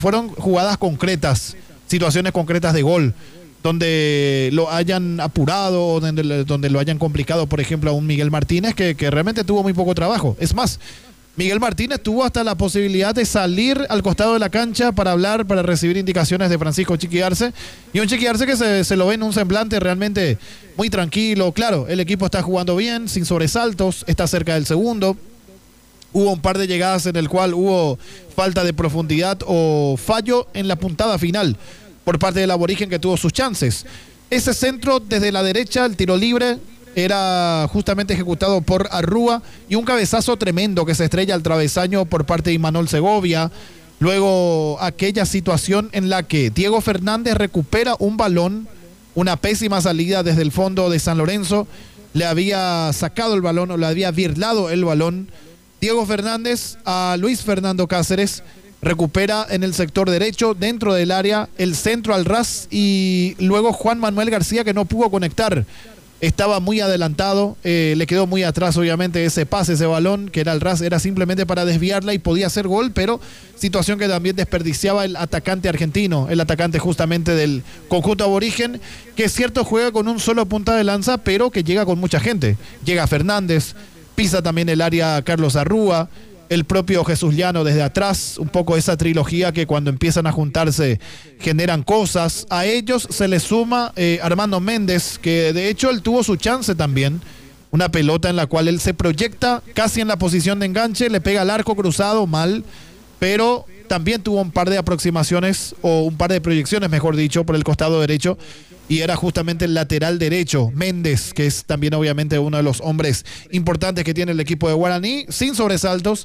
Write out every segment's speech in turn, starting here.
fueron jugadas concretas, situaciones concretas de gol, donde lo hayan apurado o donde lo hayan complicado, por ejemplo, a un Miguel Martínez que realmente tuvo muy poco trabajo. Es más, Miguel Martínez tuvo hasta la posibilidad de salir al costado de la cancha para hablar, para recibir indicaciones de Francisco Chiqui Arce, y un Chiqui Arce que se lo ve en un semblante realmente muy tranquilo. Claro, el equipo está jugando bien, sin sobresaltos, está cerca del segundo. Hubo un par de llegadas en el cual hubo falta de profundidad o fallo en la puntada final por parte del Aborigen, que tuvo sus chances. Ese centro desde la derecha, el tiro libre, era justamente ejecutado por Arrúa, y un cabezazo tremendo que se estrella al travesaño por parte de Imanol Segovia. Luego aquella situación en la que Diego Fernández recupera un balón, una pésima salida desde el fondo de San Lorenzo, le había sacado el balón o le había birlado el balón Diego Fernández a Luis Fernando Cáceres, recupera en el sector derecho, dentro del área, el centro al ras, y luego Juan Manuel García, que no pudo conectar, estaba muy adelantado, le quedó muy atrás obviamente ese pase, ese balón que era al ras, era simplemente para desviarla y podía hacer gol, pero situación que también desperdiciaba el atacante argentino, el atacante justamente del conjunto aborigen, que es cierto juega con un solo punta de lanza, pero que llega con mucha gente. Llega Fernández, pisa también el área Carlos Arrúa, el propio Jesús Llano desde atrás, un poco esa trilogía que cuando empiezan a juntarse generan cosas. A ellos se les suma Armando Méndez, que de hecho él tuvo su chance también, una pelota en la cual él se proyecta casi en la posición de enganche, le pega al arco cruzado mal, pero también tuvo un par de aproximaciones, o un par de proyecciones mejor dicho, por el costado derecho, y era justamente el lateral derecho, Méndez, que es también obviamente uno de los hombres importantes que tiene el equipo de Guaraní, sin sobresaltos.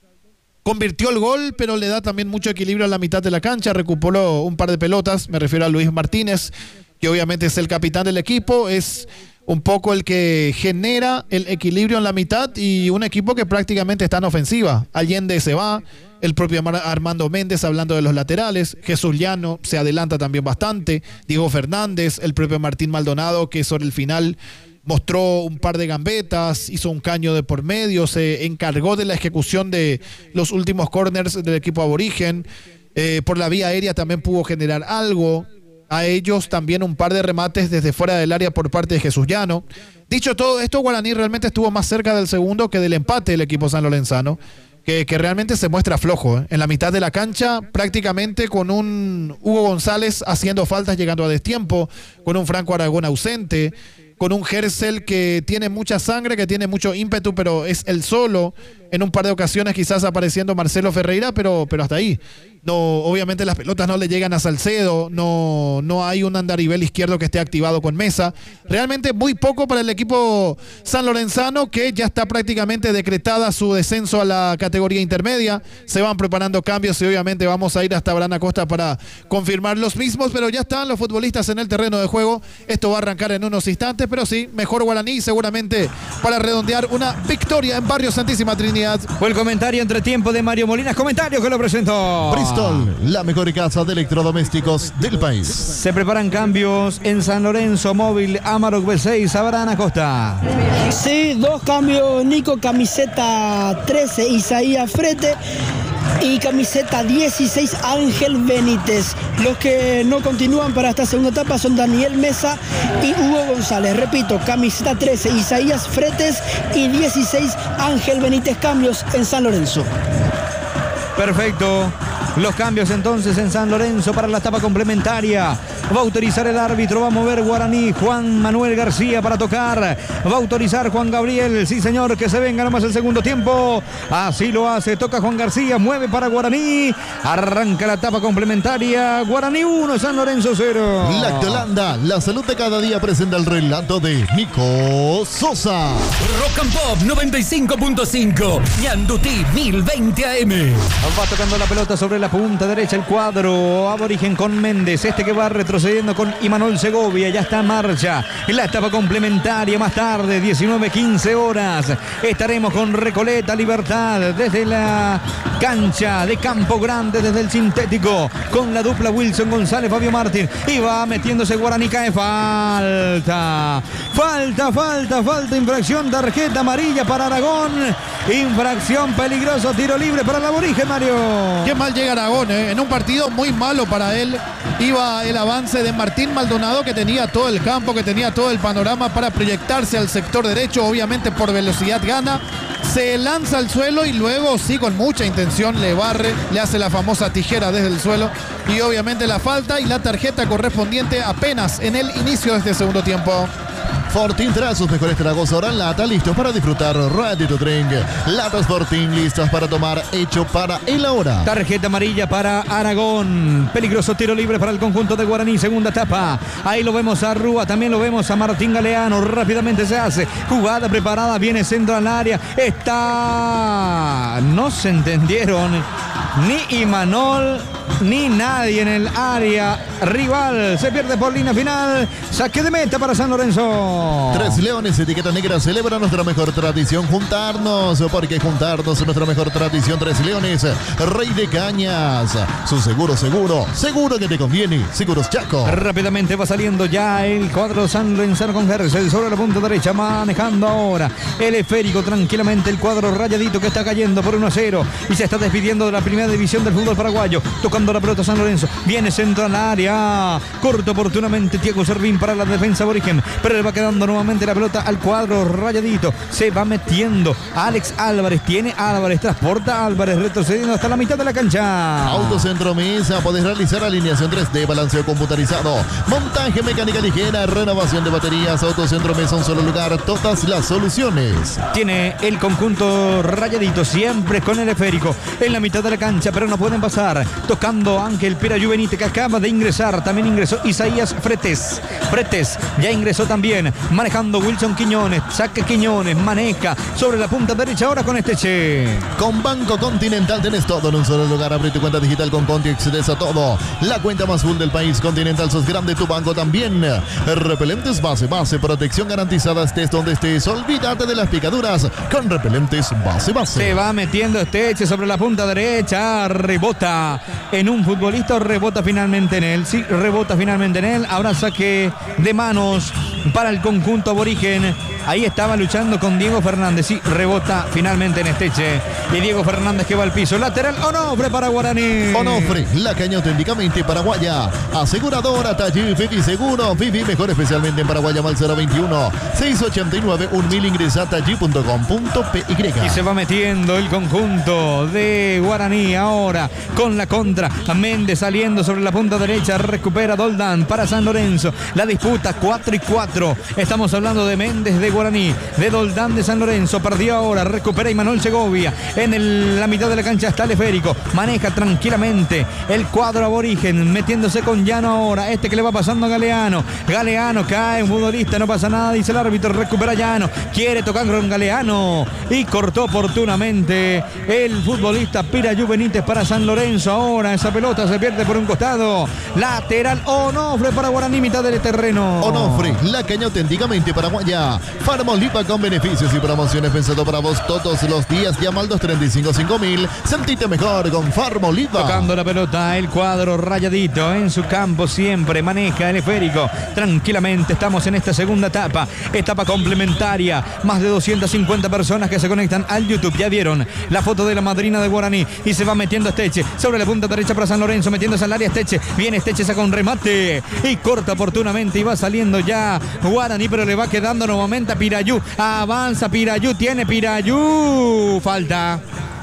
Convirtió el gol, pero le da también mucho equilibrio a la mitad de la cancha, recuperó un par de pelotas, me refiero a Luis Martínez, que obviamente es el capitán del equipo, es un poco el que genera el equilibrio en la mitad, y un equipo que prácticamente está en ofensiva. Allende se va, el propio Armando Méndez hablando de los laterales, Jesús Llano se adelanta también bastante, Diego Fernández, el propio Martín Maldonado, que sobre el final mostró un par de gambetas, hizo un caño de por medio, se encargó de la ejecución de los últimos corners del equipo aborigen, por la vía aérea también pudo generar algo. A ellos también un par de remates desde fuera del área por parte de Jesús Llano. Dicho todo esto, Guaraní realmente estuvo más cerca del segundo que del empate del equipo sanlorenzano, que realmente se muestra flojo, en la mitad de la cancha, prácticamente con un Hugo González haciendo faltas llegando a destiempo, con un Franco Aragón ausente, con un Gersel que tiene mucha sangre, que tiene mucho ímpetu, pero es el solo. En un par de ocasiones quizás apareciendo Marcelo Ferreira, pero hasta ahí. No, obviamente las pelotas no le llegan a Salcedo, no hay un andarivel izquierdo que esté activado con Mesa. Realmente muy poco para el equipo sanlorenzano, que ya está prácticamente decretada su descenso a la categoría intermedia. Se van preparando cambios y obviamente vamos a ir hasta Abraham Acosta para confirmar los mismos, pero ya están los futbolistas en el terreno de juego. Esto va a arrancar en unos instantes, pero sí, mejor Guaraní seguramente para redondear una victoria en Barrio Santísima Trinidad. Fue el comentario entre tiempo de Mario Molinas, comentario que lo presentó Bristol, la mejor casa de electrodomésticos del país. Se preparan cambios en San Lorenzo, Móvil, Amarok B6, Abraham Acosta. Sí, 2 cambios, Nico, camiseta 13, Isaías Frete, y camiseta 16, Ángel Benítez. Los que no continúan para esta segunda etapa son Daniel Mesa y Hugo González. Repito, camiseta 13, Isaías Fretes, y 16, Ángel Benítez. Cambios en San Lorenzo. Perfecto. Los cambios entonces en San Lorenzo para la etapa complementaria. Va a autorizar el árbitro, va a mover Guaraní, Juan Manuel García para tocar. Va a autorizar Juan Gabriel, sí señor, que se venga nomás el segundo tiempo. Así lo hace, toca Juan García, mueve para Guaraní. Arranca la etapa complementaria. Guaraní 1, San Lorenzo 0. Lactolanda, la salud de cada día, presenta el relato de Nico Sosa. Rock and Pop 95.5, Ñandutí 1020 AM. Va tocando la pelota sobre la punta derecha el cuadro aborigen con Méndez, este que va retrocediendo con Imanol Segovia, ya está en marcha la etapa complementaria. Más tarde, 19:15 horas, estaremos con Recoleta Libertad desde la cancha de Campo Grande, desde el sintético, con la dupla Wilson González, Fabio Martín, y va metiéndose Guaraní, cae falta, infracción, tarjeta amarilla para Aragón, infracción, peligroso, tiro libre para el aborigen, Mario. Qué mal llega Rodri Aragón, en un partido muy malo para él. Iba el avance de Martín Maldonado, que tenía todo el campo, que tenía todo el panorama para proyectarse al sector derecho. Obviamente por velocidad gana, se lanza al suelo y luego sí, con mucha intención, le barre, le hace la famosa tijera desde el suelo, y obviamente la falta y la tarjeta correspondiente apenas en el inicio de este segundo tiempo. Fortín trae sus mejores tragos ahora en lata, listos para disfrutar. Ready to drink. Latas Fortín listas para tomar, hecho para el ahora. Tarjeta amarilla para Aragón. Peligroso tiro libre para el conjunto de Guaraní. Segunda etapa. Ahí lo vemos a Rúa, también lo vemos a Martín Galeano. Rápidamente se hace. Jugada preparada, viene centro al área. Está... No se entendieron ni Imanol ni nadie en el área rival. Se pierde por línea final. Saque de meta para San Lorenzo. Tres Leones, etiqueta negra, celebra nuestra mejor tradición, juntarnos, porque juntarnos es nuestra mejor tradición. Tres Leones, Rey de Cañas, su seguro que te conviene, Seguros Chaco. Rápidamente va saliendo ya el cuadro San Lorenzo con Gerses sobre la punta derecha, manejando ahora el esférico tranquilamente el cuadro rayadito, que está cayendo por 1-0 y se está despidiendo de la primera división del fútbol paraguayo. Tocando la pelota San Lorenzo, viene centro al área, corto oportunamente Thiago Servín para la defensa aborigen, pero le va quedando nuevamente la pelota al cuadro rayadito. Se va metiendo Alex Álvarez, tiene Álvarez, transporta Álvarez, retrocediendo hasta la mitad de la cancha. Autocentro Mesa, podés realizar alineación 3D, balanceo computarizado, montaje mecánica ligera, renovación de baterías. Autocentro Mesa, un solo lugar, todas las soluciones. Tiene el conjunto rayadito siempre con el esférico en la mitad de la cancha, pero no pueden pasar. Tocando Ángel Pirayú Benítez, que acaba de ingresar. También ingresó Isaías Fretes ya ingresó también, manejando Wilson Quiñones. Saque Quiñones, maneja sobre la punta derecha ahora con Esteche. Con Banco Continental tenés todo en un solo lugar. Abre tu cuenta digital con Conti, accedes a todo. La cuenta más full del país. Continental, sos grande, tu banco también. Repelentes base, protección garantizada, estés donde estés. Olvídate de las picaduras con repelentes base. Se va metiendo Esteche sobre la punta derecha, rebota en un futbolista o rebota finalmente en él. Sí, rebota finalmente en él. Ahora saque de manos para el conjunto aborigen. Ahí estaba luchando con Diego Fernández. Sí, rebota finalmente en Esteche. Y Diego Fernández que va al piso. Lateral Onofre para Guaraní. Onofre, la caña auténticamente paraguaya. Aseguradora Taller Fifi Seguro. Fifi mejor especialmente en Paraguay. Llama al 021-689-1000. Ingresa a taller.com.py. Y se va metiendo el conjunto de Guaraní ahora con la contra. Méndez saliendo sobre la punta derecha. Recupera Doldán para San Lorenzo. La disputa 4-4. Estamos hablando de Méndez de Guaraní, de Doldán de San Lorenzo. Perdió ahora, recupera Imanol Segovia. En la mitad de la cancha está el esférico. Maneja tranquilamente el cuadro aborigen, metiéndose con Llano ahora. Este que le va pasando a Galeano. Galeano cae, un futbolista, no pasa nada, dice el árbitro. Recupera Llano, quiere tocar con Galeano y cortó oportunamente el futbolista Pirayú Benítez para San Lorenzo. Ahora esa pelota se pierde por un costado. Lateral Onofre para Guaraní, mitad del terreno. Onofre, la caña auténticamente paraguaya. Farmolipa con beneficios y promociones pensado para vos todos los días. Llama al 235-5000. Sentite mejor con Farmolipa. Tocando la pelota el cuadro rayadito en su campo siempre. Maneja el esférico tranquilamente. Estamos en esta segunda etapa complementaria. Más de 250 personas que se conectan al YouTube. Ya vieron la foto de la madrina de Guaraní. Y se va metiendo Esteche sobre la punta derecha para San Lorenzo, metiéndose al área Esteche. Viene Esteche, saca un remate y corta oportunamente y va saliendo ya Guaraní, pero le va quedando nuevamente a Pirayú. Avanza Pirayú, tiene Pirayú. Falta,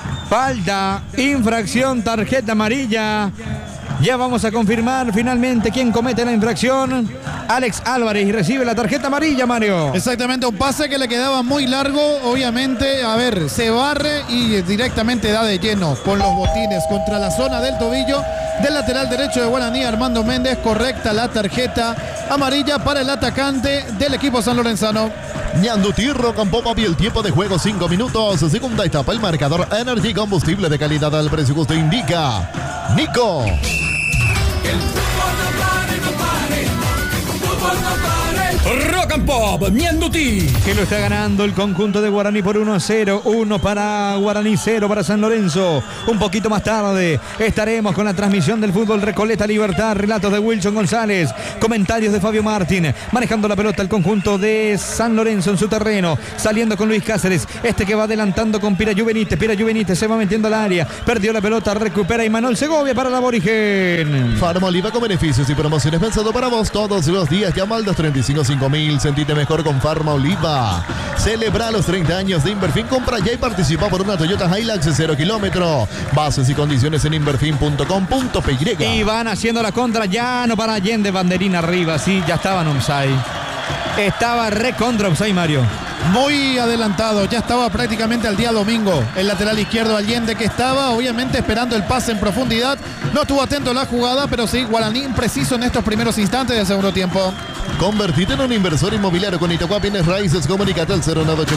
infracción, tarjeta amarilla. Ya vamos a confirmar finalmente quién comete la infracción. Alex Álvarez, y recibe la tarjeta amarilla, Mario. Exactamente, un pase que le quedaba muy largo. Obviamente, a ver, se barre y directamente da de lleno con los botines contra la zona del tobillo del lateral derecho de Guaraní, Armando Méndez. Correcta la tarjeta amarilla para el atacante del equipo sanlorenzano. Ñandutirro con Popa y el tiempo de juego 5 minutos. Segunda etapa, el marcador Energy, combustible de calidad al precio que usted indica. Nico. El fútbol no pare, el fútbol no pare. Rock and Pop, Ñandutí. Que lo está ganando el conjunto de Guaraní por 1-0. 1 para Guaraní, 0 para San Lorenzo. Un poquito más tarde estaremos con la transmisión del fútbol Recoleta Libertad. Relatos de Wilson González. Comentarios de Fabio Martín. Manejando la pelota el conjunto de San Lorenzo en su terreno. Saliendo con Luis Cáceres. Este que va adelantando con Pirayu Benítez. Pirayu Benítez se va metiendo al área. Perdió la pelota. Recupera Imanol Segovia para el Aborigen. Farma Oliva con beneficios y promociones pensado para vos todos los días. Llama al 235-5000. Sentite mejor con Farma Oliva. Celebra los 30 años de Inverfin. Compra ya y participa por una Toyota Hilux de 0 kilómetro. Bases y condiciones en inverfin.com.py. Y van haciendo la contra. Ya no para Allende. Banderina arriba. Sí, ya estaban offside. Estaba recontra offside, Mario. Muy adelantado, ya estaba prácticamente al día domingo. El lateral izquierdo Allende, que estaba obviamente esperando el pase en profundidad. No estuvo atento a la jugada, pero sí, Guaraní impreciso en estos primeros instantes del segundo tiempo. Convertite en un inversor inmobiliario con Itaqua Bienes Raíces. Comunicate al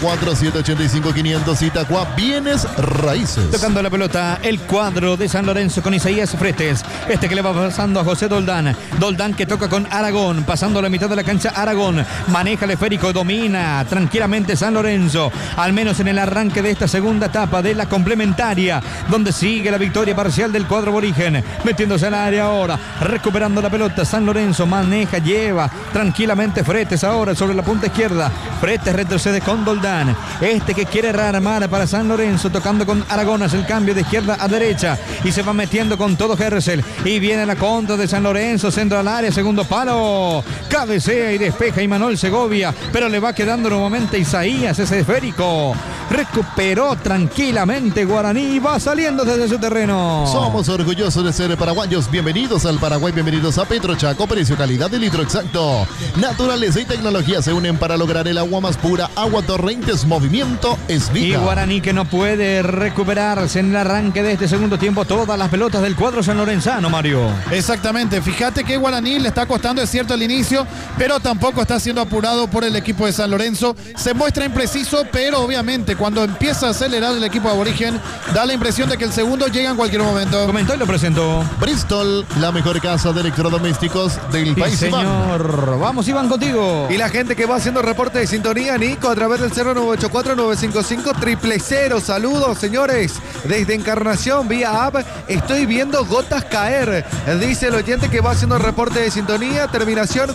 0984-785-500. Itaqua Bienes Raíces. Tocando la pelota el cuadro de San Lorenzo con Isaías Fretes. Este que le va pasando a José Doldán. Doldán que toca con Aragón. Pasando a la mitad de la cancha Aragón. Maneja el esférico, domina tranquilamente San Lorenzo. Al menos en el arranque de esta segunda etapa de la complementaria. Donde sigue la victoria parcial del cuadro aborigen. Metiéndose al área ahora. Recuperando la pelota. San Lorenzo maneja, lleva tranquilamente Fretes ahora sobre la punta izquierda. Fretes retrocede con Doldán. Este que quiere rearmar para San Lorenzo, tocando con Aragón, hace el cambio de izquierda a derecha y se va metiendo con todo Hersel. Y viene la contra de San Lorenzo, centro al área, segundo palo. Cabecea y despeja Imanol Segovia, pero le va quedando nuevamente Isaías, ese esférico. Recuperó tranquilamente Guaraní y va saliendo desde su terreno. Somos orgullosos de ser paraguayos. Bienvenidos al Paraguay, bienvenidos a Petrochaco. Precio, calidad de litro exacto. Naturaleza y tecnología se unen para lograr el agua más pura. Agua Torrentes, movimiento es vida. Y Guaraní que no puede recuperarse en el arranque de este segundo tiempo. Todas las pelotas del cuadro sanlorenzano, Mario. Exactamente, fíjate que Guaraní le está costando, es cierto, el inicio, pero tampoco está siendo apurado por el equipo de San Lorenzo. Se muestra impreciso, pero obviamente cuando empieza a acelerar el equipo aborigen, da la impresión de que el segundo llega en cualquier momento. Comentó y lo presentó Bristol, la mejor casa de electrodomésticos del país. Señor. Vamos, Iván, contigo. Y la gente que va haciendo reporte de sintonía, Nico, a través del 0984-955-000. Saludos, señores. Desde Encarnación, vía app, estoy viendo gotas caer. Dice el oyente que va haciendo reporte de sintonía, terminación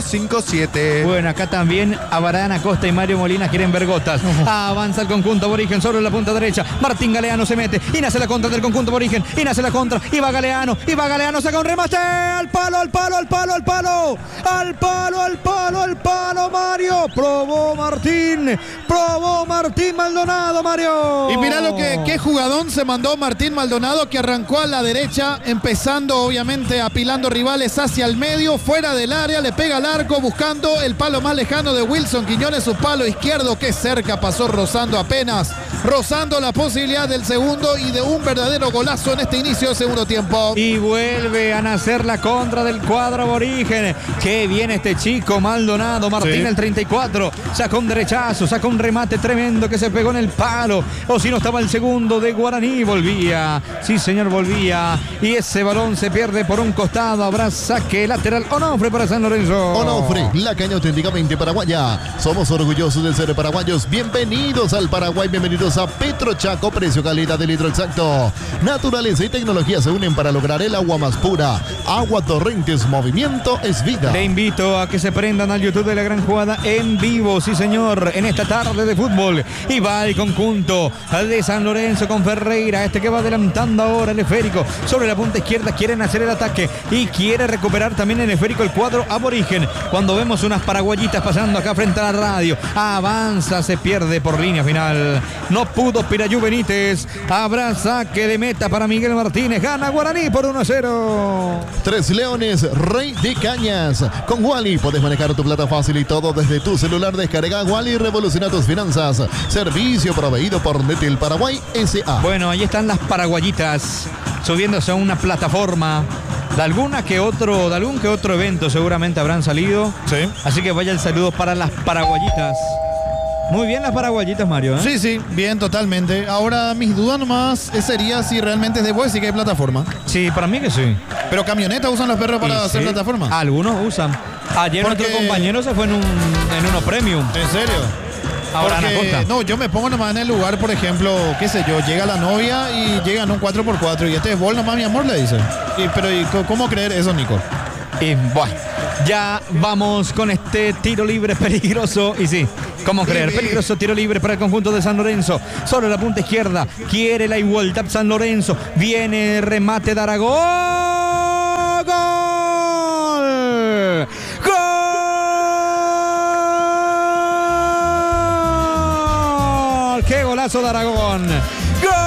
457. Bueno, acá también Abarán Acosta y Mario Molina quieren ver gotas. Avanza el conjunto aborigen sobre la punta derecha. Martín Galeano se mete y nace la contra del conjunto aborigen. Y nace la contra. Y va Galeano, saca un remate. Al palo, al palo, al palo, al palo. Al palo, al palo, al palo, Mario. Probó Martín Maldonado, Mario. Y mirá lo que qué jugadón se mandó Martín Maldonado, que arrancó a la derecha, empezando obviamente apilando rivales hacia el medio, fuera del área, le pega al arco, buscando el palo más lejano de Wilson Quiñones, su palo izquierdo, que cerca pasó, rozando apenas, rozando la posibilidad del segundo y de un verdadero golazo en este inicio de segundo tiempo. Y vuelve a nacer la contra del cuadro aborigen. Qué bien este chico Maldonado, Martín, sí. El 34, sacó un derechazo, sacó un remate tremendo que se pegó en el palo, o si no estaba el segundo de Guaraní, volvía, sí señor, volvía, y ese balón se pierde por un costado. Habrá saque lateral. Onofre para San Lorenzo. Onofre, la caña auténticamente paraguaya. Somos orgullosos de ser paraguayos. Bienvenidos al Paraguay, bienvenidos a Petrochaco. Precio, calidad de litro exacto. Naturaleza y tecnología se unen para lograr el agua más pura. Agua Torrentes, movimiento es vida. Le invito a que se prendan al YouTube de La Gran Jugada en vivo, sí señor, en esta tarde de fútbol. Y va el conjunto de San Lorenzo con Ferreira, este que va adelantando ahora el esférico sobre la punta izquierda. Quieren hacer el ataque y quiere recuperar también el esférico el cuadro aborigen. Cuando vemos unas paraguayitas pasando acá frente a la radio, avanza, se pierde por línea final. No pudo Pirayu Benítez. Habrá saque de meta para Miguel Martínez. Gana Guaraní por 1-0. Tres Leones, Rey de Cañas. Con Wally podés manejar tu plata fácil y todo desde tu celular. Descarga Wally y revoluciona tus finanzas. Servicio proveído por Netel Paraguay S.A. Bueno, ahí están las paraguayitas subiéndose a una plataforma. De algún que otro evento seguramente habrán salido. Sí. Así que vaya el saludo para las paraguayitas. Muy bien las paraguayitas, Mario, ¿eh? Sí, sí, bien, totalmente. Ahora, mis dudas nomás sería si realmente es de Boys y que hay plataforma. Sí, para mí que sí. Pero camionetas usan los perros para hacer Sí, plataforma. algunos usan. Ayer Porque- nuestro compañero se fue en uno premium. ¿En serio? Ahora Porque, Anacosta. no, yo me pongo nomás en el lugar, por ejemplo, qué sé yo, llega la novia y llega en un 4x4 y este es Bol nomás, mi amor, le dice. Pero ¿cómo creer eso, Nico? Y bueno, ya vamos con este tiro libre peligroso. Y sí, ¿cómo creer? Peligroso tiro libre para el conjunto de San Lorenzo. Sobre la punta izquierda. Quiere la igualdad San Lorenzo. Viene remate de Aragón. ¡Gol! ¡Gol! ¡Qué golazo de Aragón! ¡Gol!